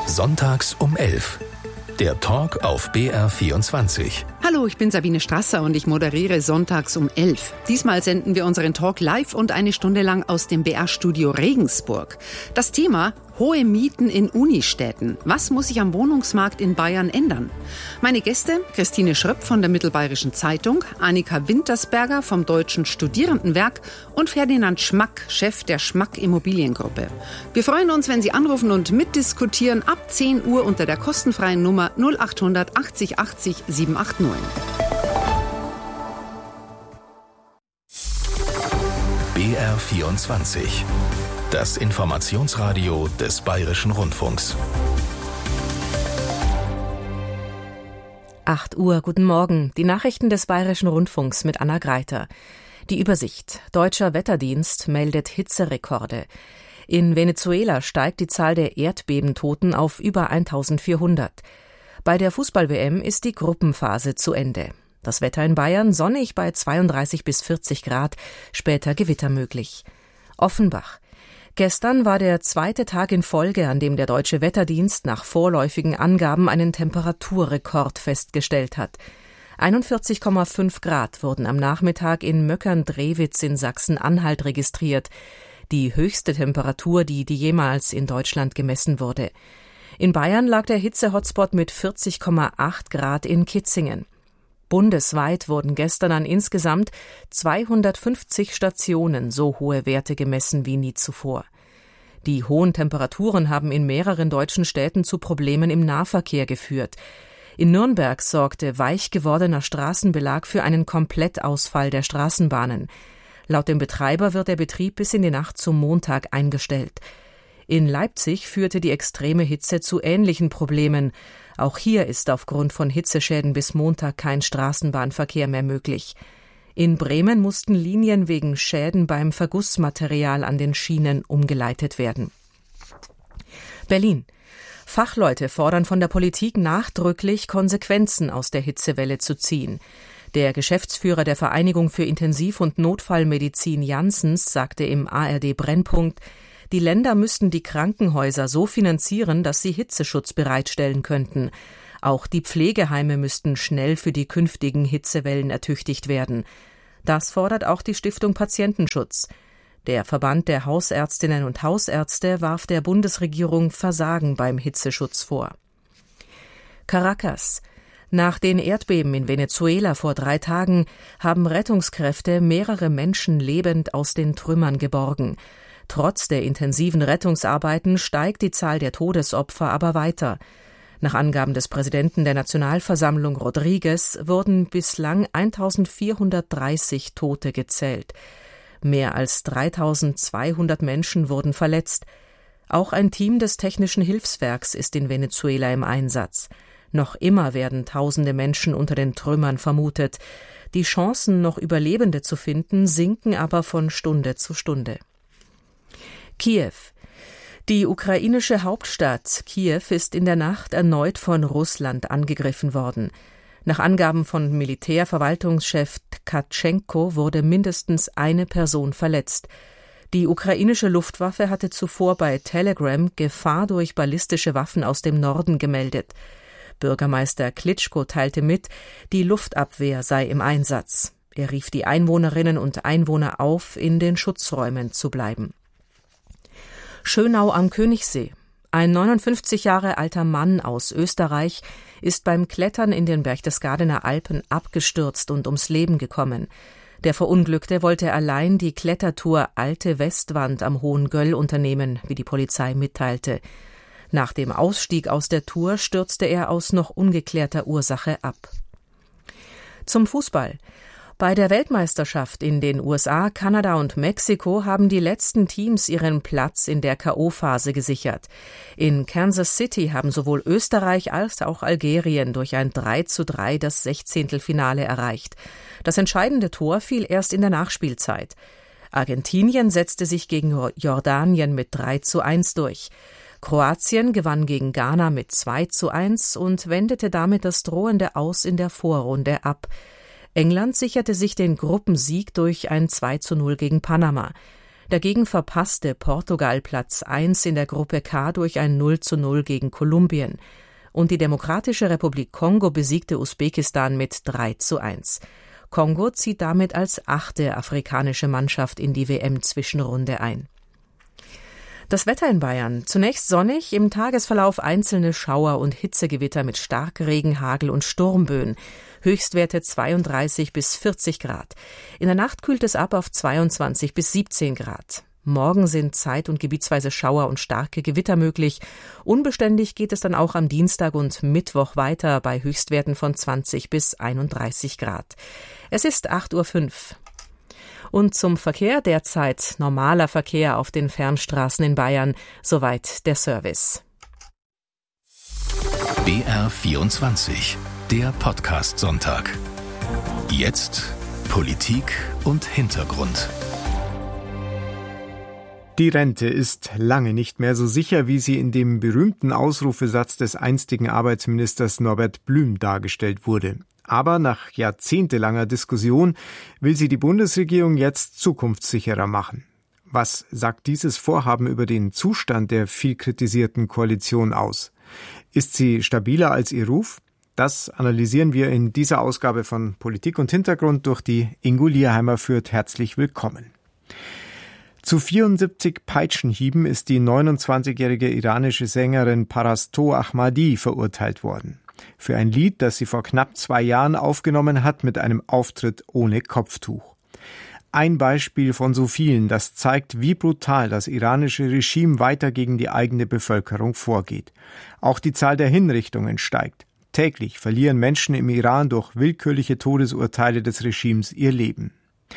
Sonntags um 11. Der Talk auf BR24. Hallo, ich bin Sabine Strasser und ich moderiere Sonntags um 11. Diesmal senden wir unseren Talk live und eine Stunde lang aus dem BR-Studio Regensburg. Das Thema: hohe Mieten in Unistädten. Was muss sich am Wohnungsmarkt in Bayern ändern? Meine Gäste: Christine Schröpp von der Mittelbayerischen Zeitung, Annika Wintersberger vom Deutschen Studierendenwerk und Ferdinand Schmack, Chef der Schmack Immobiliengruppe. Wir freuen uns, wenn Sie anrufen und mitdiskutieren ab 10 Uhr unter der kostenfreien Nummer 0800 80 80 789. BR24. Das Informationsradio des Bayerischen Rundfunks. 8 Uhr, guten Morgen. Die Nachrichten des Bayerischen Rundfunks mit Anna Greiter. Die Übersicht. Deutscher Wetterdienst meldet Hitzerekorde. In Venezuela steigt die Zahl der Erdbebentoten auf über 1400. Bei der Fußball-WM ist die Gruppenphase zu Ende. Das Wetter in Bayern sonnig bei 32 bis 40 Grad, später Gewitter möglich. Offenbach. Gestern war der zweite Tag in Folge, an dem der Deutsche Wetterdienst nach vorläufigen Angaben einen Temperaturrekord festgestellt hat. 41,5 Grad wurden am Nachmittag in Möckern-Drewitz in Sachsen-Anhalt registriert. Die höchste Temperatur, die jemals in Deutschland gemessen wurde. In Bayern lag der Hitze-Hotspot mit 40,8 Grad in Kitzingen. Bundesweit wurden gestern an insgesamt 250 Stationen so hohe Werte gemessen wie nie zuvor. Die hohen Temperaturen haben in mehreren deutschen Städten zu Problemen im Nahverkehr geführt. In Nürnberg sorgte weich gewordener Straßenbelag für einen Komplettausfall der Straßenbahnen. Laut dem Betreiber wird der Betrieb bis in die Nacht zum Montag eingestellt. In Leipzig führte die extreme Hitze zu ähnlichen Problemen. Auch hier ist aufgrund von Hitzeschäden bis Montag kein Straßenbahnverkehr mehr möglich. In Bremen mussten Linien wegen Schäden beim Vergussmaterial an den Schienen umgeleitet werden. Berlin. Fachleute fordern von der Politik nachdrücklich, Konsequenzen aus der Hitzewelle zu ziehen. Der Geschäftsführer der Vereinigung für Intensiv- und Notfallmedizin Janssens sagte im ARD Brennpunkt, die Länder müssten die Krankenhäuser so finanzieren, dass sie Hitzeschutz bereitstellen könnten. Auch die Pflegeheime müssten schnell für die künftigen Hitzewellen ertüchtigt werden. Das fordert auch die Stiftung Patientenschutz. Der Verband der Hausärztinnen und Hausärzte warf der Bundesregierung Versagen beim Hitzeschutz vor. Caracas. Nach den Erdbeben in Venezuela vor 3 Tagen haben Rettungskräfte mehrere Menschen lebend aus den Trümmern geborgen. Trotz der intensiven Rettungsarbeiten steigt die Zahl der Todesopfer aber weiter. Nach Angaben des Präsidenten der Nationalversammlung Rodriguez wurden bislang 1430 Tote gezählt. Mehr als 3200 Menschen wurden verletzt. Auch ein Team des Technischen Hilfswerks ist in Venezuela im Einsatz. Noch immer werden tausende Menschen unter den Trümmern vermutet. Die Chancen, noch Überlebende zu finden, sinken aber von Stunde zu Stunde. Kiew. Die ukrainische Hauptstadt Kiew ist in der Nacht erneut von Russland angegriffen worden. Nach Angaben von Militärverwaltungschef Tkatschenko wurde mindestens eine Person verletzt. Die ukrainische Luftwaffe hatte zuvor bei Telegram Gefahr durch ballistische Waffen aus dem Norden gemeldet. Bürgermeister Klitschko teilte mit, die Luftabwehr sei im Einsatz. Er rief die Einwohnerinnen und Einwohner auf, in den Schutzräumen zu bleiben. Schönau am Königssee. Ein 59 Jahre alter Mann aus Österreich ist beim Klettern in den Berchtesgadener Alpen abgestürzt und ums Leben gekommen. Der Verunglückte wollte allein die Klettertour Alte Westwand am Hohen Göll unternehmen, wie die Polizei mitteilte. Nach dem Ausstieg aus der Tour stürzte er aus noch ungeklärter Ursache ab. Zum Fußball. Bei der Weltmeisterschaft in den USA, Kanada und Mexiko haben die letzten Teams ihren Platz in der K.O.-Phase gesichert. In Kansas City haben sowohl Österreich als auch Algerien durch ein 3:3 das 16. erreicht. Das entscheidende Tor fiel erst in der Nachspielzeit. Argentinien setzte sich gegen Jordanien mit 3:1 durch. Kroatien gewann gegen Ghana mit 2:1 und wendete damit das drohende Aus in der Vorrunde ab. England sicherte sich den Gruppensieg durch ein 2:0 gegen Panama. Dagegen verpasste Portugal Platz 1 in der Gruppe K durch ein 0:0 gegen Kolumbien. Und die Demokratische Republik Kongo besiegte Usbekistan mit 3:1. Kongo zieht damit als 8. afrikanische Mannschaft in die WM-Zwischenrunde ein. Das Wetter in Bayern. Zunächst sonnig, im Tagesverlauf einzelne Schauer und Hitzegewitter mit Starkregen, Hagel und Sturmböen. Höchstwerte 32 bis 40 Grad. In der Nacht kühlt es ab auf 22 bis 17 Grad. Morgen sind zeit- und gebietsweise Schauer und starke Gewitter möglich. Unbeständig geht es dann auch am Dienstag und Mittwoch weiter bei Höchstwerten von 20 bis 31 Grad. Es ist 8:05 Uhr. Und zum Verkehr derzeit normaler Verkehr auf den Fernstraßen in Bayern. Soweit der Service. BR24, der Podcast-Sonntag. Jetzt Politik und Hintergrund. Die Rente ist lange nicht mehr so sicher, wie sie in dem berühmten Ausrufesatz des einstigen Arbeitsministers Norbert Blüm dargestellt wurde. Aber nach jahrzehntelanger Diskussion will sie die Bundesregierung jetzt zukunftssicherer machen. Was sagt dieses Vorhaben über den Zustand der viel kritisierten Koalition aus? Ist sie stabiler als ihr Ruf? Das analysieren wir in dieser Ausgabe von Politik und Hintergrund, durch die Ingo Lierheimer führt. Herzlich willkommen. Zu 74 Peitschenhieben ist die 29-jährige iranische Sängerin Parasto Ahmadi verurteilt worden. Für ein Lied, das sie vor knapp 2 Jahren aufgenommen hat, mit einem Auftritt ohne Kopftuch. Ein Beispiel von so vielen, das zeigt, wie brutal das iranische Regime weiter gegen die eigene Bevölkerung vorgeht. Auch die Zahl der Hinrichtungen steigt. Täglich verlieren Menschen im Iran durch willkürliche Todesurteile des Regimes ihr Leben.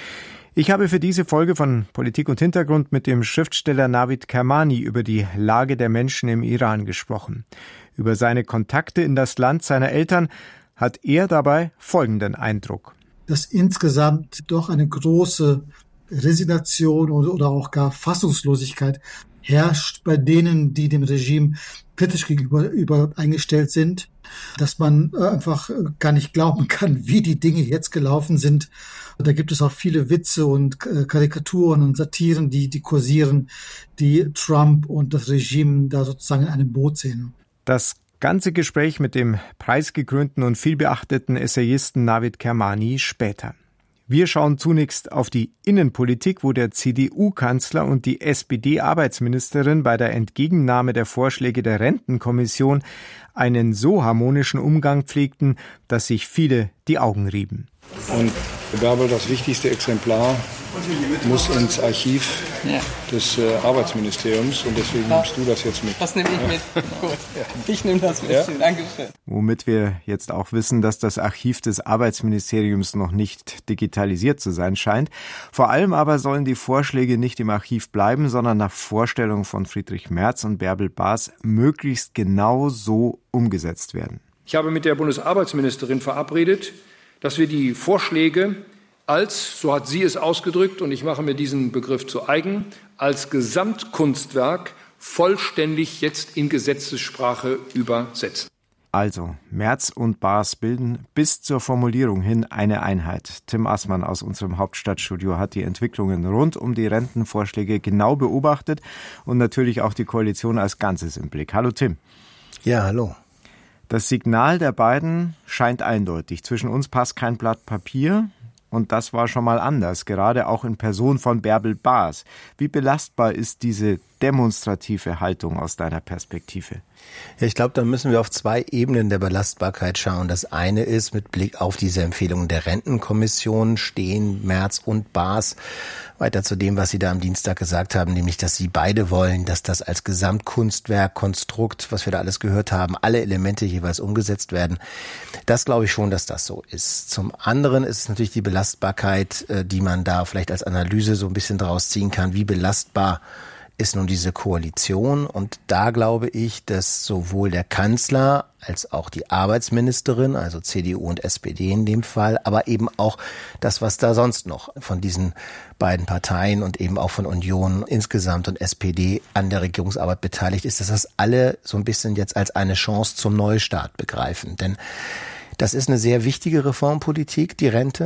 Ich habe für diese Folge von Politik und Hintergrund mit dem Schriftsteller Navid Kermani über die Lage der Menschen im Iran gesprochen. Über seine Kontakte in das Land seiner Eltern hat er dabei folgenden Eindruck. Dass insgesamt doch eine große Resignation oder auch gar Fassungslosigkeit herrscht bei denen, die dem Regime kritisch gegenüber eingestellt sind. Dass man einfach gar nicht glauben kann, wie die Dinge jetzt gelaufen sind. Da gibt es auch viele Witze und Karikaturen und Satiren, die kursieren, die Trump und das Regime da sozusagen in einem Boot sehen. Das ganze Gespräch mit dem preisgekrönten und vielbeachteten Essayisten Navid Kermani später. Wir schauen zunächst auf die Innenpolitik, wo der CDU-Kanzler und die SPD-Arbeitsministerin bei der Entgegennahme der Vorschläge der Rentenkommission einen so harmonischen Umgang pflegten, dass sich viele die Augen rieben. Und Bärbel, das wichtigste Exemplar muss ins Archiv des Arbeitsministeriums und deswegen nimmst du das jetzt mit. Das nehme ich mit. Gut. Ich nehme das mit. Ja. Dankeschön. Womit wir jetzt auch wissen, dass das Archiv des Arbeitsministeriums noch nicht digitalisiert zu sein scheint. Vor allem aber sollen die Vorschläge nicht im Archiv bleiben, sondern nach Vorstellung von Friedrich Merz und Bärbel Baas möglichst genau so umgesetzt werden. Ich habe mit der Bundesarbeitsministerin verabredet, dass wir die Vorschläge als, so hat sie es ausgedrückt, und ich mache mir diesen Begriff zu eigen, als Gesamtkunstwerk vollständig jetzt in Gesetzessprache übersetzen. Also, Merz und Baas bilden bis zur Formulierung hin eine Einheit. Tim Assmann aus unserem Hauptstadtstudio hat die Entwicklungen rund um die Rentenvorschläge genau beobachtet und natürlich auch die Koalition als Ganzes im Blick. Hallo Tim. Ja, hallo. Das Signal der beiden scheint eindeutig. Zwischen uns passt kein Blatt Papier. Und das war schon mal anders, gerade auch in Person von Bärbel Baas. Wie belastbar ist diese demonstrative Haltung aus deiner Perspektive? Ja, ich glaube, da müssen wir auf 2 Ebenen der Belastbarkeit schauen. Das eine ist, mit Blick auf diese Empfehlungen der Rentenkommission stehen Merz und Baas weiter zu dem, was sie da am Dienstag gesagt haben, nämlich, dass sie beide wollen, dass das als Gesamtkunstwerk, Konstrukt, was wir da alles gehört haben, alle Elemente jeweils umgesetzt werden. Das glaube ich schon, dass das so ist. Zum anderen ist es natürlich die Belastbarkeit, die man da vielleicht als Analyse so ein bisschen draus ziehen kann. Wie belastbar ist nun diese Koalition? Und da glaube ich, dass sowohl der Kanzler als auch die Arbeitsministerin, also CDU und SPD in dem Fall, aber eben auch das, was da sonst noch von diesen beiden Parteien und eben auch von Union insgesamt und SPD an der Regierungsarbeit beteiligt ist, dass das alle so ein bisschen jetzt als eine Chance zum Neustart begreifen. Denn das ist eine sehr wichtige Reformpolitik, die Rente.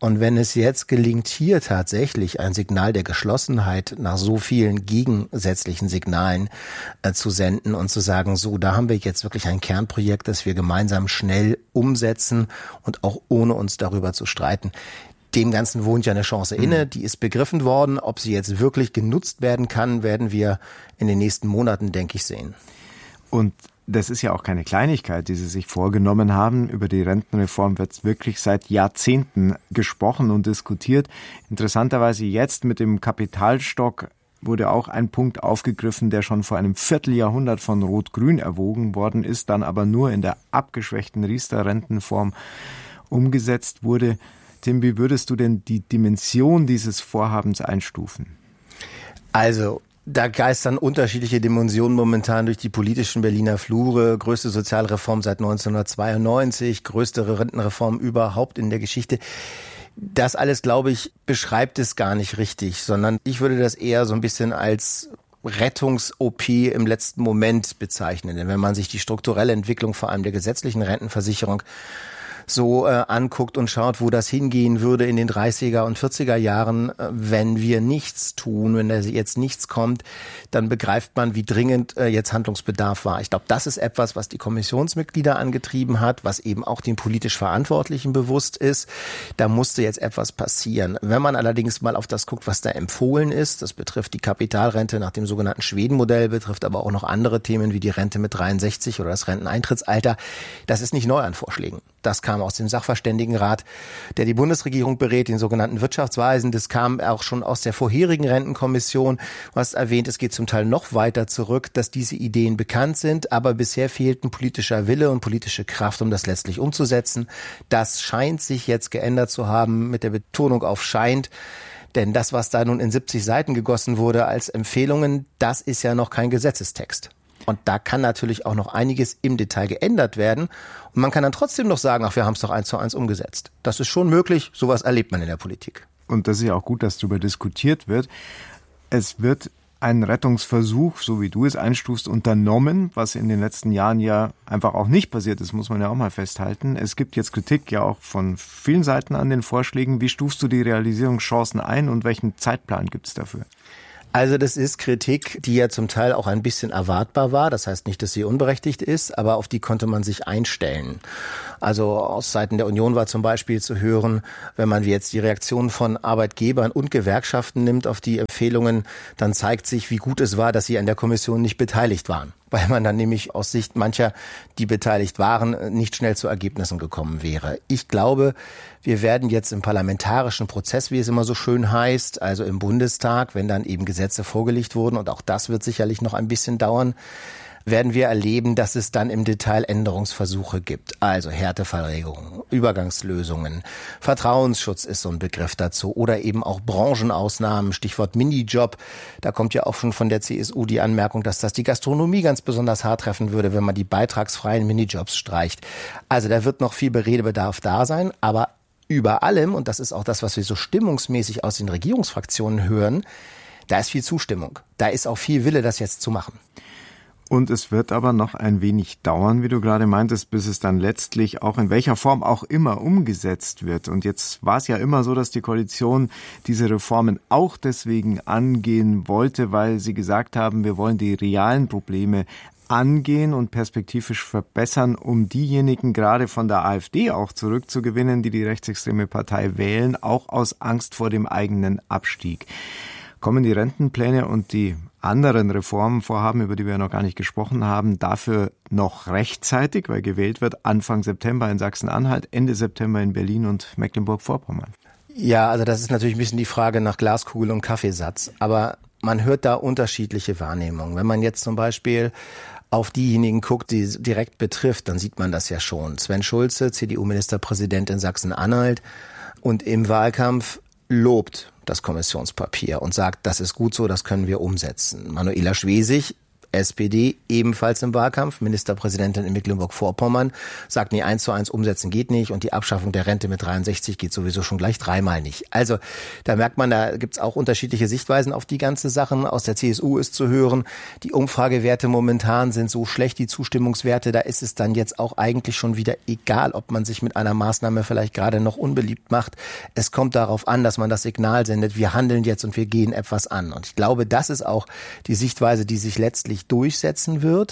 Und wenn es jetzt gelingt, hier tatsächlich ein Signal der Geschlossenheit nach so vielen gegensätzlichen Signalen zu senden und zu sagen, so, da haben wir jetzt wirklich ein Kernprojekt, das wir gemeinsam schnell umsetzen und auch ohne uns darüber zu streiten. Dem Ganzen wohnt ja eine Chance inne, die ist begriffen worden. Ob sie jetzt wirklich genutzt werden kann, werden wir in den nächsten Monaten, denke ich, sehen. Und das ist ja auch keine Kleinigkeit, die Sie sich vorgenommen haben. Über die Rentenreform wird wirklich seit Jahrzehnten gesprochen und diskutiert. Interessanterweise jetzt mit dem Kapitalstock wurde auch ein Punkt aufgegriffen, der schon vor einem Vierteljahrhundert von Rot-Grün erwogen worden ist, dann aber nur in der abgeschwächten Riester-Rentenform umgesetzt wurde. Tim, wie würdest du denn die Dimension dieses Vorhabens einstufen? Also, da geistern unterschiedliche Dimensionen momentan durch die politischen Berliner Flure. Größte Sozialreform seit 1992, größte Rentenreform überhaupt in der Geschichte. Das alles, glaube ich, beschreibt es gar nicht richtig, sondern ich würde das eher so ein bisschen als Rettungs-OP im letzten Moment bezeichnen. Denn wenn man sich die strukturelle Entwicklung vor allem der gesetzlichen Rentenversicherung so anguckt und schaut, wo das hingehen würde in den 30er und 40er Jahren, wenn wir nichts tun, wenn da jetzt nichts kommt, dann begreift man, wie dringend jetzt Handlungsbedarf war. Ich glaube, das ist etwas, was die Kommissionsmitglieder angetrieben hat, was eben auch den politisch Verantwortlichen bewusst ist. Da musste jetzt etwas passieren. Wenn man allerdings mal auf das guckt, was da empfohlen ist, das betrifft die Kapitalrente nach dem sogenannten Schweden-Modell, betrifft aber auch noch andere Themen wie die Rente mit 63 oder das Renteneintrittsalter, das ist nicht neu an Vorschlägen. Das kam aus dem Sachverständigenrat, der die Bundesregierung berät, den sogenannten Wirtschaftsweisen. Das kam auch schon aus der vorherigen Rentenkommission. Du hast erwähnt, es geht zum Teil noch weiter zurück, dass diese Ideen bekannt sind, aber bisher fehlten politischer Wille und politische Kraft, um das letztlich umzusetzen. Das scheint sich jetzt geändert zu haben, mit der Betonung auf scheint. Denn das, was da nun in 70 Seiten gegossen wurde als Empfehlungen, das ist ja noch kein Gesetzestext. Und da kann natürlich auch noch einiges im Detail geändert werden. Und man kann dann trotzdem noch sagen, ach, wir haben es doch 1:1 umgesetzt. Das ist schon möglich. Sowas erlebt man in der Politik. Und das ist ja auch gut, dass darüber diskutiert wird. Es wird ein Rettungsversuch, so wie du es einstufst, unternommen, was in den letzten Jahren ja einfach auch nicht passiert ist, muss man ja auch mal festhalten. Es gibt jetzt Kritik ja auch von vielen Seiten an den Vorschlägen. Wie stufst du die Realisierungschancen ein und welchen Zeitplan gibt es dafür? Also das ist Kritik, die ja zum Teil auch ein bisschen erwartbar war. Das heißt nicht, dass sie unberechtigt ist, aber auf die konnte man sich einstellen. Also aus Seiten der Union war zum Beispiel zu hören, wenn man jetzt die Reaktionen von Arbeitgebern und Gewerkschaften nimmt auf die Empfehlungen, dann zeigt sich, wie gut es war, dass sie an der Kommission nicht beteiligt waren. Weil man dann nämlich aus Sicht mancher, die beteiligt waren, nicht schnell zu Ergebnissen gekommen wäre. Ich glaube, wir werden jetzt im parlamentarischen Prozess, wie es immer so schön heißt, also im Bundestag, wenn dann eben Gesetze vorgelegt wurden, und auch das wird sicherlich noch ein bisschen dauern, werden wir erleben, dass es dann im Detail Änderungsversuche gibt. Also Härtefallregelungen, Übergangslösungen, Vertrauensschutz ist so ein Begriff dazu oder eben auch Branchenausnahmen, Stichwort Minijob. Da kommt ja auch schon von der CSU die Anmerkung, dass das die Gastronomie ganz besonders hart treffen würde, wenn man die beitragsfreien Minijobs streicht. Also da wird noch viel Redebedarf da sein, aber über allem, und das ist auch das, was wir so stimmungsmäßig aus den Regierungsfraktionen hören, da ist viel Zustimmung. Da ist auch viel Wille, das jetzt zu machen. Und es wird aber noch ein wenig dauern, wie du gerade meintest, bis es dann letztlich auch in welcher Form auch immer umgesetzt wird. Und jetzt war es ja immer so, dass die Koalition diese Reformen auch deswegen angehen wollte, weil sie gesagt haben, wir wollen die realen Probleme angehen und perspektivisch verbessern, um diejenigen gerade von der AfD auch zurückzugewinnen, die die rechtsextreme Partei wählen, auch aus Angst vor dem eigenen Abstieg. Kommen die Rentenpläne und die anderen Reformvorhaben, über die wir noch gar nicht gesprochen haben, dafür noch rechtzeitig, weil gewählt wird Anfang September in Sachsen-Anhalt, Ende September in Berlin und Mecklenburg-Vorpommern? Ja, also das ist natürlich ein bisschen die Frage nach Glaskugel und Kaffeesatz. Aber man hört da unterschiedliche Wahrnehmungen. Wenn man jetzt zum Beispiel auf diejenigen guckt, die es direkt betrifft, dann sieht man das ja schon. Sven Schulze, CDU-Ministerpräsident in Sachsen-Anhalt, und im Wahlkampf lobt das Kommissionspapier und sagt, das ist gut so, das können wir umsetzen. Manuela Schwesig, SPD ebenfalls im Wahlkampf. Ministerpräsidentin in Mecklenburg-Vorpommern sagt, nee, 1:1 umsetzen geht nicht und die Abschaffung der Rente mit 63 geht sowieso schon gleich 3-mal nicht. Also da merkt man, da gibt's auch unterschiedliche Sichtweisen auf die ganze Sachen. Aus der CSU ist zu hören, die Umfragewerte momentan sind so schlecht, die Zustimmungswerte, da ist es dann jetzt auch eigentlich schon wieder egal, ob man sich mit einer Maßnahme vielleicht gerade noch unbeliebt macht. Es kommt darauf an, dass man das Signal sendet, wir handeln jetzt und wir gehen etwas an. Und ich glaube, das ist auch die Sichtweise, die sich letztlich durchsetzen wird.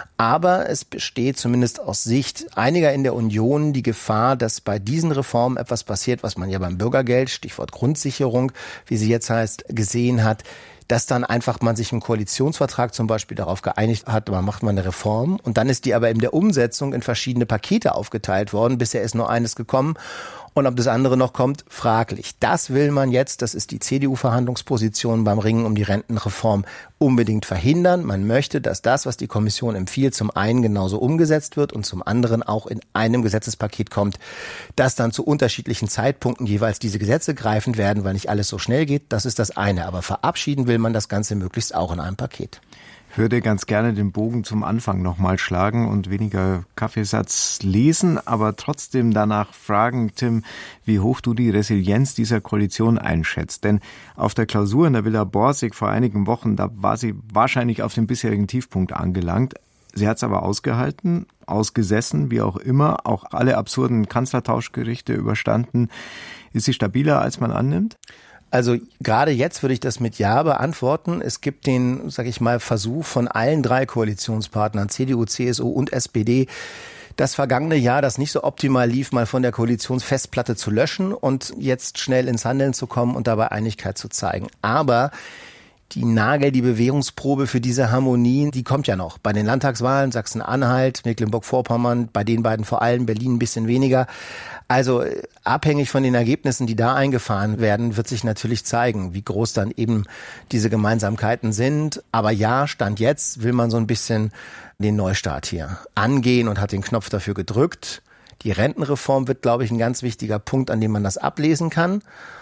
Aber es besteht zumindest aus Sicht einiger in der Union die Gefahr, dass bei diesen Reformen etwas passiert, was man ja beim Bürgergeld, Stichwort Grundsicherung, wie sie jetzt heißt, gesehen hat, dass dann einfach man sich im Koalitionsvertrag zum Beispiel darauf geeinigt hat, man macht mal eine Reform und dann ist die aber in der Umsetzung in verschiedene Pakete aufgeteilt worden. Bisher ist nur eines gekommen und ob das andere noch kommt, fraglich. Das will man jetzt, das ist die CDU-Verhandlungsposition beim Ringen um die Rentenreform, unbedingt verhindern. Man möchte, dass das, was die Kommission empfiehlt, zum einen genauso umgesetzt wird und zum anderen auch in einem Gesetzespaket kommt, dass dann zu unterschiedlichen Zeitpunkten jeweils diese Gesetze greifend werden, weil nicht alles so schnell geht. Das ist das eine. Aber verabschieden will man das Ganze möglichst auch in einem Paket. Ich würde ganz gerne den Bogen zum Anfang nochmal schlagen und weniger Kaffeesatz lesen, aber trotzdem danach fragen, Tim, wie hoch du die Resilienz dieser Koalition einschätzt. Denn auf der Klausur in der Villa Borsig vor einigen Wochen, da war sie wahrscheinlich auf dem bisherigen Tiefpunkt angelangt. Sie hat es aber ausgehalten, ausgesessen, wie auch immer, auch alle absurden Kanzlertauschgerichte überstanden. Ist sie stabiler, als man annimmt? Also gerade jetzt würde ich das mit Ja beantworten. Es gibt den, sag ich mal, Versuch von allen 3 Koalitionspartnern, CDU, CSU und SPD, das vergangene Jahr, das nicht so optimal lief, mal von der Koalitionsfestplatte zu löschen und jetzt schnell ins Handeln zu kommen und dabei Einigkeit zu zeigen. Aber die Bewährungsprobe für diese Harmonie, die kommt ja noch. Bei den Landtagswahlen, Sachsen-Anhalt, Mecklenburg-Vorpommern, bei den beiden vor allem, Berlin ein bisschen weniger. Also abhängig von den Ergebnissen, die da eingefahren werden, wird sich natürlich zeigen, wie groß dann eben diese Gemeinsamkeiten sind. Aber ja, Stand jetzt will man so ein bisschen den Neustart hier angehen und hat den Knopf dafür gedrückt. Die Rentenreform wird, glaube ich, ein ganz wichtiger Punkt, an dem man das ablesen kann.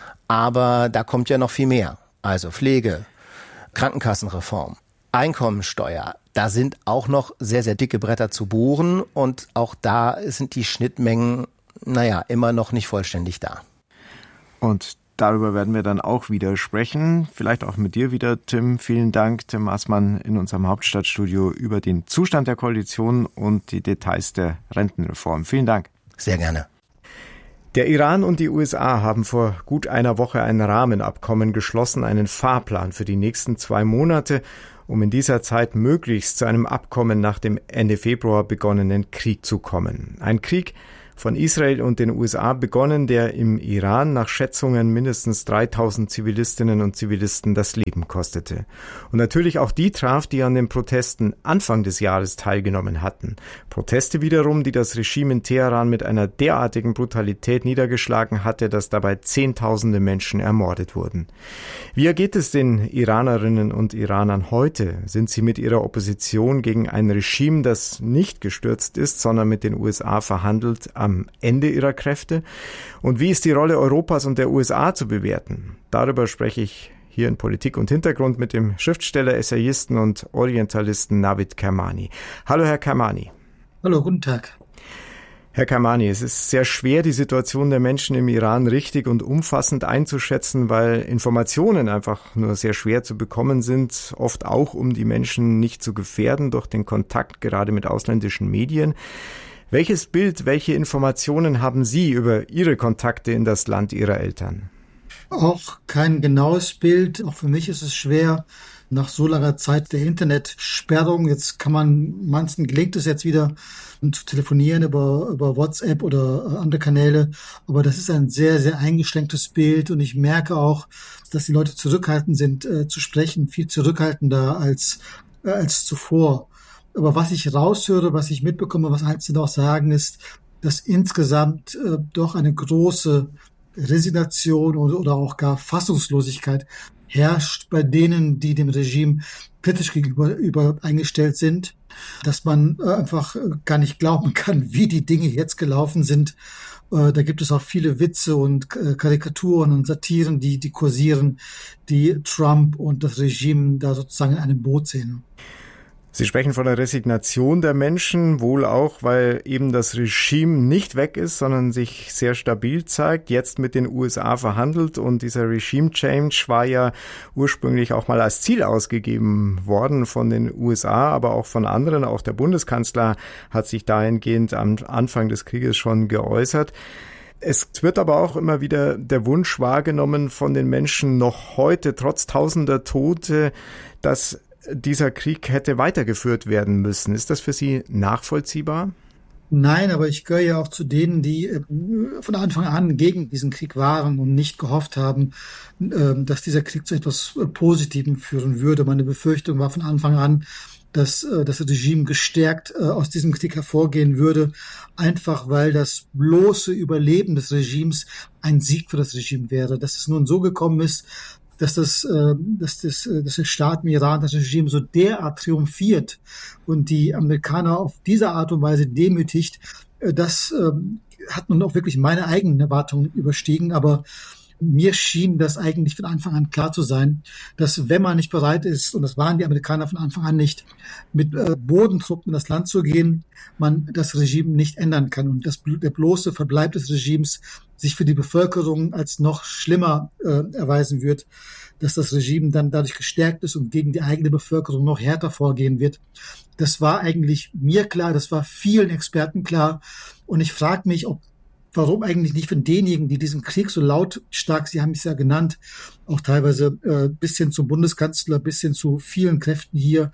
Aber da kommt ja noch viel mehr. Also Pflege, Krankenkassenreform, Einkommensteuer, da sind auch noch sehr, sehr dicke Bretter zu bohren und auch da sind die Schnittmengen, immer noch nicht vollständig da. Und darüber werden wir dann auch wieder sprechen, vielleicht auch mit dir wieder, Tim. Vielen Dank, Tim Assmann in unserem Hauptstadtstudio über den Zustand der Koalition und die Details der Rentenreform. Vielen Dank. Sehr gerne. Der Iran und die USA haben vor gut einer Woche ein Rahmenabkommen geschlossen, einen Fahrplan für die nächsten 2 Monate, um in dieser Zeit möglichst zu einem Abkommen nach dem Ende Februar begonnenen Krieg zu kommen. Ein Krieg von Israel und den USA begonnen, der im Iran nach Schätzungen mindestens 3000 Zivilistinnen und Zivilisten das Leben kostete. Und natürlich auch die traf, die an den Protesten Anfang des Jahres teilgenommen hatten. Proteste wiederum, die das Regime in Teheran mit einer derartigen Brutalität niedergeschlagen hatte, dass dabei Zehntausende Menschen ermordet wurden. Wie ergeht es den Iranerinnen und Iranern heute? Sind sie mit ihrer Opposition gegen ein Regime, das nicht gestürzt ist, sondern mit den USA verhandelt, am Ende ihrer Kräfte? Und wie ist die Rolle Europas und der USA zu bewerten? Darüber spreche ich hier in Politik und Hintergrund mit dem Schriftsteller, Essayisten und Orientalisten Navid Kermani. Hallo, Herr Kermani. Hallo, guten Tag. Herr Kermani, es ist sehr schwer, die Situation der Menschen im Iran richtig und umfassend einzuschätzen, weil Informationen einfach nur sehr schwer zu bekommen sind, oft auch, um die Menschen nicht zu gefährden durch den Kontakt gerade mit ausländischen Medien. Welches Bild, welche Informationen haben Sie über Ihre Kontakte in das Land Ihrer Eltern? Auch kein genaues Bild. Auch für mich ist es schwer, nach so langer Zeit der Internetsperrung. Jetzt manchen gelingt es jetzt wieder zu telefonieren über WhatsApp oder andere Kanäle. Aber das ist ein sehr, sehr eingeschränktes Bild. Und ich merke auch, dass die Leute zurückhaltend sind, zu sprechen, viel zurückhaltender als zuvor. Aber was ich raushöre, was ich mitbekomme, was Einzelne auch sagen, ist, dass insgesamt doch eine große Resignation oder auch gar Fassungslosigkeit herrscht bei denen, die dem Regime kritisch gegenüber eingestellt sind, dass man einfach gar nicht glauben kann, wie die Dinge jetzt gelaufen sind. Da gibt es auch viele Witze und Karikaturen und Satiren, die kursieren, die Trump und das Regime da sozusagen in einem Boot sehen. Sie sprechen von der Resignation der Menschen, wohl auch, weil eben das Regime nicht weg ist, sondern sich sehr stabil zeigt, jetzt mit den USA verhandelt, und dieser Regime-Change war ja ursprünglich auch mal als Ziel ausgegeben worden von den USA, aber auch von anderen. Auch der Bundeskanzler hat sich dahingehend am Anfang des Krieges schon geäußert. Es wird aber auch immer wieder der Wunsch wahrgenommen von den Menschen noch heute, trotz tausender Tote, dass dieser Krieg hätte weitergeführt werden müssen. Ist das für Sie nachvollziehbar? Nein, aber ich gehöre ja auch zu denen, die von Anfang an gegen diesen Krieg waren und nicht gehofft haben, dass dieser Krieg zu etwas Positivem führen würde. Meine Befürchtung war von Anfang an, dass das Regime gestärkt aus diesem Krieg hervorgehen würde, einfach weil das bloße Überleben des Regimes ein Sieg für das Regime wäre. Dass es nun so gekommen ist, dass der Staat im Iran, das Regime so derart triumphiert und die Amerikaner auf diese Art und Weise demütigt, das hat nun auch wirklich meine eigenen Erwartungen überstiegen. Aber mir schien das eigentlich von Anfang an klar zu sein, dass wenn man nicht bereit ist, und das waren die Amerikaner von Anfang an nicht, mit Bodentruppen in das Land zu gehen, man das Regime nicht ändern kann. Und der bloße Verbleib des Regimes sich für die Bevölkerung als noch schlimmer erweisen wird, dass das Regime dann dadurch gestärkt ist und gegen die eigene Bevölkerung noch härter vorgehen wird. Das war eigentlich mir klar, das war vielen Experten klar. Und ich frage mich, warum eigentlich nicht von denjenigen, die diesen Krieg so lautstark, Sie haben es ja genannt, auch teilweise bis hin zum Bundeskanzler, bis hin zu vielen Kräften hier,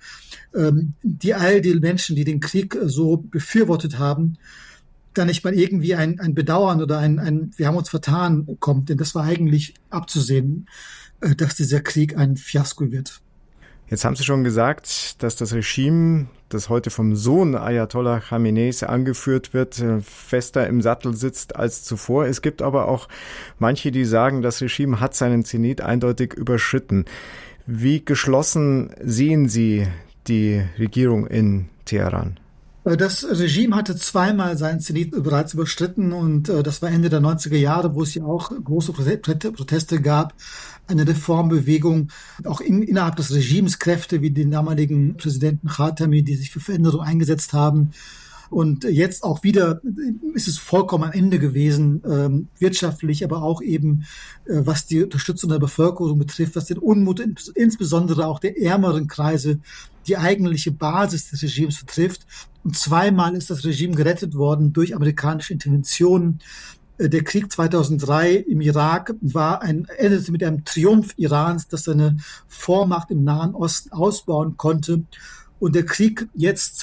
all die Menschen, die den Krieg so befürwortet haben, da nicht mal irgendwie ein Bedauern oder ein wir haben uns vertan kommt. Denn das war eigentlich abzusehen, dass dieser Krieg ein Fiasko wird. Jetzt haben Sie schon gesagt, dass das Regime, das heute vom Sohn Ayatollah Khameneis angeführt wird, fester im Sattel sitzt als zuvor. Es gibt aber auch manche, die sagen, das Regime hat seinen Zenit eindeutig überschritten. Wie geschlossen sehen Sie die Regierung in Teheran? Das Regime hatte zweimal seinen Zenit bereits überschritten, und das war Ende der 90er Jahre, wo es ja auch große Proteste gab, eine Reformbewegung, auch innerhalb des Regimes Kräfte wie den damaligen Präsidenten Khatami, die sich für Veränderung eingesetzt haben. Und jetzt auch wieder ist es vollkommen am Ende gewesen, wirtschaftlich, aber auch eben, was die Unterstützung der Bevölkerung betrifft, was den Unmut insbesondere auch der ärmeren Kreise, die eigentliche Basis des Regimes betrifft. Und zweimal ist das Regime gerettet worden durch amerikanische Interventionen. Der Krieg 2003 im Irak endete mit einem Triumph Irans, das seine Vormacht im Nahen Osten ausbauen konnte. Und der Krieg jetzt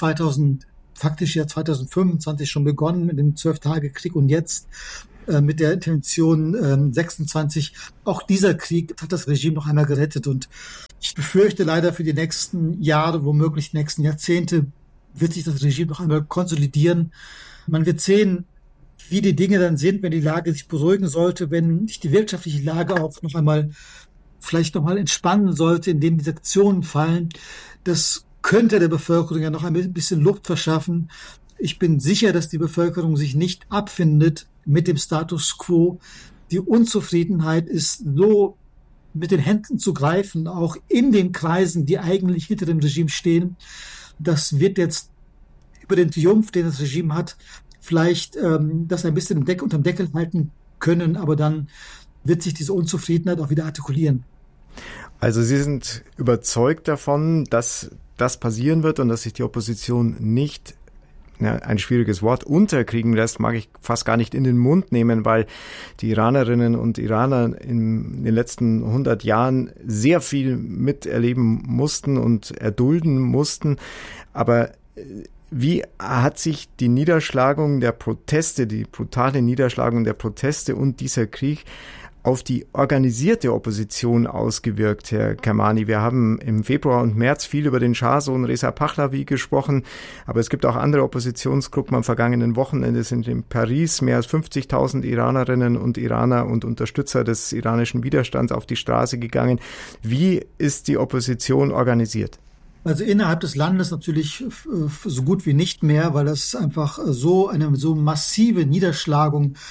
2025 schon begonnen mit dem 12-Tage-Krieg und jetzt mit der Intervention 26. Auch dieser Krieg hat das Regime noch einmal gerettet. Und ich befürchte leider für die nächsten Jahre, womöglich die nächsten Jahrzehnte, wird sich das Regime noch einmal konsolidieren. Man wird sehen, wie die Dinge dann sind, wenn die Lage sich beruhigen sollte, wenn sich die wirtschaftliche Lage auch vielleicht noch mal entspannen sollte, indem die Sanktionen fallen. Das könnte der Bevölkerung ja noch ein bisschen Luft verschaffen. Ich bin sicher, dass die Bevölkerung sich nicht abfindet mit dem Status quo. Die Unzufriedenheit ist so mit den Händen zu greifen, auch in den Kreisen, die eigentlich hinter dem Regime stehen. Das wird jetzt über den Triumph, den das Regime hat, vielleicht das ein bisschen unterm Deckel halten können, aber dann wird sich diese Unzufriedenheit auch wieder artikulieren. Also Sie sind überzeugt davon, dass das passieren wird und dass sich die Opposition nicht, ein schwieriges Wort, unterkriegen lässt, mag ich fast gar nicht in den Mund nehmen, weil die Iranerinnen und Iraner in den letzten 100 Jahren sehr viel miterleben mussten und erdulden mussten. Aber wie hat sich die Niederschlagung der Proteste, die brutale Niederschlagung der Proteste und dieser Krieg auf die organisierte Opposition ausgewirkt, Herr Kermani? Wir haben im Februar und März viel über den Schahsohn Reza Pahlavi gesprochen, aber es gibt auch andere Oppositionsgruppen. Am vergangenen Wochenende sind in Paris mehr als 50.000 Iranerinnen und Iraner und Unterstützer des iranischen Widerstands auf die Straße gegangen. Wie ist die Opposition organisiert? Also innerhalb des Landes natürlich so gut wie nicht mehr, weil das einfach so eine so massive Niederschlagung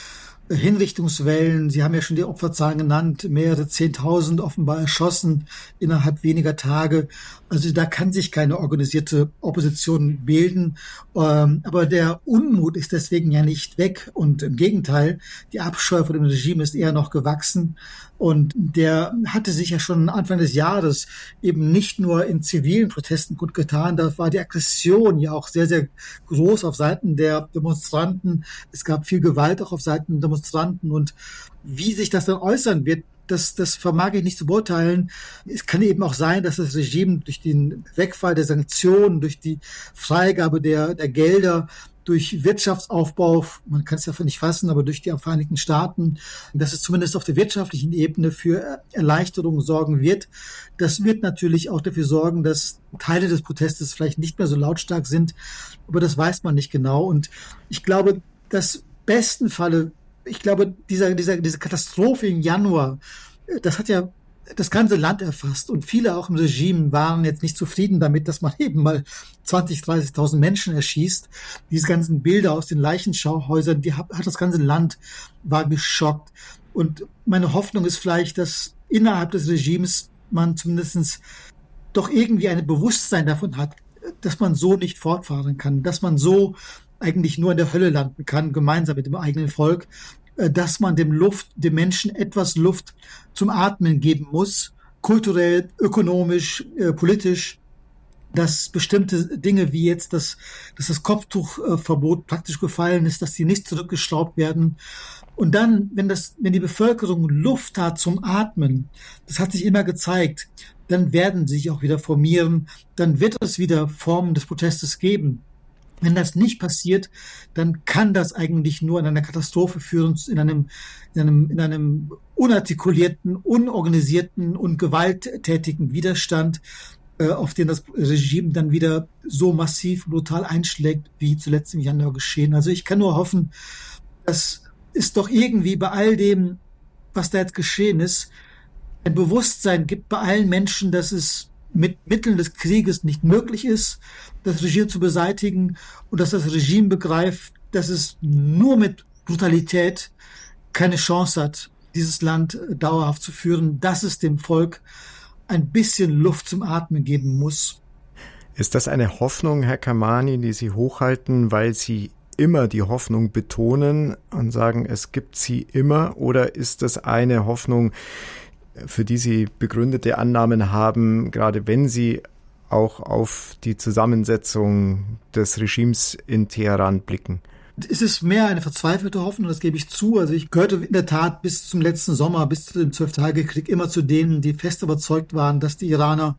Hinrichtungswellen. Sie haben ja schon die Opferzahlen genannt, mehrere 10.000 offenbar erschossen innerhalb weniger Tage. Also da kann sich keine organisierte Opposition bilden. Aber der Unmut ist deswegen ja nicht weg. Und im Gegenteil, die Abscheu vor dem Regime ist eher noch gewachsen. Und der hatte sich ja schon Anfang des Jahres eben nicht nur in zivilen Protesten kundgetan, da war die Aggression ja auch sehr, sehr groß auf Seiten der Demonstranten. Es gab viel Gewalt auch auf Seiten der Demonstranten. Und wie sich das dann äußern wird, das vermag ich nicht zu beurteilen. Es kann eben auch sein, dass das Regime durch den Wegfall der Sanktionen, durch die Freigabe der Gelder, durch Wirtschaftsaufbau, man kann es ja nicht fassen, aber durch die Vereinigten Staaten, dass es zumindest auf der wirtschaftlichen Ebene für Erleichterungen sorgen wird. Das wird natürlich auch dafür sorgen, dass Teile des Protestes vielleicht nicht mehr so lautstark sind, aber das weiß man nicht genau. Und ich glaube, dass besten Falle, diese Katastrophe im Januar, das hat ja das ganze Land erfasst und viele auch im Regime waren jetzt nicht zufrieden damit, dass man eben mal 20.000, 30.000 Menschen erschießt. Diese ganzen Bilder aus den Leichenschauhäusern, hat das ganze Land war geschockt. Und meine Hoffnung ist vielleicht, dass innerhalb des Regimes man zumindest doch irgendwie ein Bewusstsein davon hat, dass man so nicht fortfahren kann, dass man so eigentlich nur in der Hölle landen kann, gemeinsam mit dem eigenen Volk, dass man dem Menschen etwas Luft zum Atmen geben muss, kulturell, ökonomisch, politisch, dass bestimmte Dinge wie jetzt, dass das Kopftuchverbot praktisch gefallen ist, dass die nicht zurückgeschraubt werden. Und dann, wenn die Bevölkerung Luft hat zum Atmen, das hat sich immer gezeigt, dann werden sie sich auch wieder formieren, dann wird es wieder Formen des Protestes geben. Wenn das nicht passiert, dann kann das eigentlich nur in einer Katastrophe führen, in einem unartikulierten, unorganisierten und gewalttätigen Widerstand, auf den das Regime dann wieder so massiv brutal einschlägt, wie zuletzt im Januar geschehen. Also ich kann nur hoffen, dass es doch irgendwie bei all dem, was da jetzt geschehen ist, ein Bewusstsein gibt bei allen Menschen, dass es mit Mitteln des Krieges nicht möglich ist, das Regime zu beseitigen und dass das Regime begreift, dass es nur mit Brutalität keine Chance hat, dieses Land dauerhaft zu führen, dass es dem Volk ein bisschen Luft zum Atmen geben muss. Ist das eine Hoffnung, Herr Kermani, die Sie hochhalten, weil Sie immer die Hoffnung betonen und sagen, es gibt sie immer, oder ist das eine Hoffnung, für die Sie begründete Annahmen haben, gerade wenn Sie auch auf die Zusammensetzung des Regimes in Teheran blicken? Es ist mehr eine verzweifelte Hoffnung, das gebe ich zu. Also ich gehörte in der Tat bis zum letzten Sommer, bis zu dem 12-Tage-Krieg immer zu denen, die fest überzeugt waren, dass die Iraner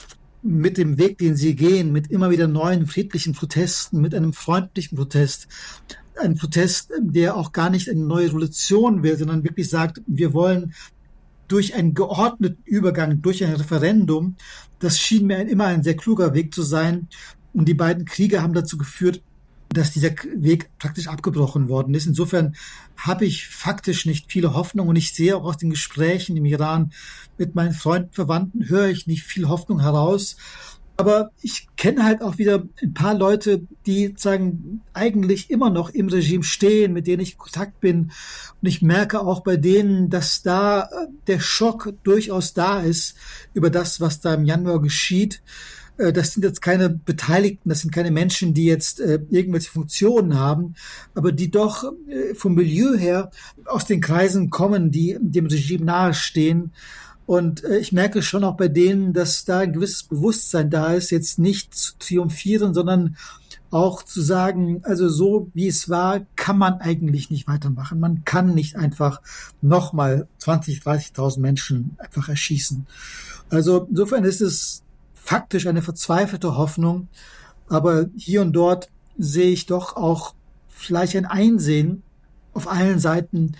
mit dem Weg, den sie gehen, mit immer wieder neuen friedlichen Protesten, mit einem freundlichen Protest, ein Protest, der auch gar nicht eine neue Revolution will, sondern wirklich sagt, wir wollen durch einen geordneten Übergang, durch ein Referendum, das schien mir immer ein sehr kluger Weg zu sein. Und die beiden Kriege haben dazu geführt, dass dieser Weg praktisch abgebrochen worden ist. Insofern habe ich faktisch nicht viele Hoffnung und ich sehe auch aus den Gesprächen im Iran mit meinen Freunden, Verwandten, höre ich nicht viel Hoffnung heraus. Aber ich kenne halt auch wieder ein paar Leute, die sagen, eigentlich immer noch im Regime stehen, mit denen ich in Kontakt bin. Und ich merke auch bei denen, dass da der Schock durchaus da ist über das, was da im Januar geschieht. Das sind jetzt keine Beteiligten, das sind keine Menschen, die jetzt irgendwelche Funktionen haben, aber die doch vom Milieu her aus den Kreisen kommen, die dem Regime nahestehen. Und ich merke schon auch bei denen, dass da ein gewisses Bewusstsein da ist, jetzt nicht zu triumphieren, sondern auch zu sagen, also so wie es war, kann man eigentlich nicht weitermachen. Man kann nicht einfach nochmal 20.000, 30.000 Menschen einfach erschießen. Also insofern ist es faktisch eine verzweifelte Hoffnung, aber hier und dort sehe ich doch auch vielleicht ein Einsehen auf allen Seiten,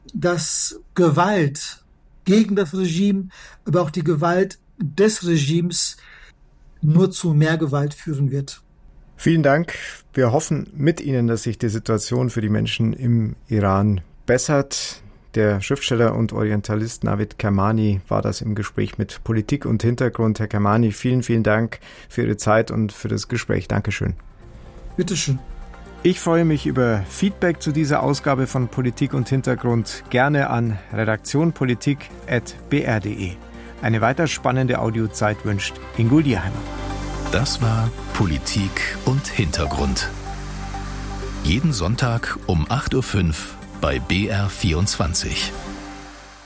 dass Gewalt gegen das Regime, aber auch die Gewalt des Regimes nur zu mehr Gewalt führen wird. Vielen Dank. Wir hoffen mit Ihnen, dass sich die Situation für die Menschen im Iran bessert. Der Schriftsteller und Orientalist Navid Kermani war das im Gespräch mit Politik und Hintergrund. Herr Kermani, vielen, vielen Dank für Ihre Zeit und für das Gespräch. Dankeschön. Bitteschön. Ich freue mich über Feedback zu dieser Ausgabe von Politik und Hintergrund. Gerne an redaktionpolitik@br.de. Eine weiter spannende Audiozeit wünscht Ingo Lierheimer. Das war Politik und Hintergrund. Jeden Sonntag um 8:05 Uhr bei BR24.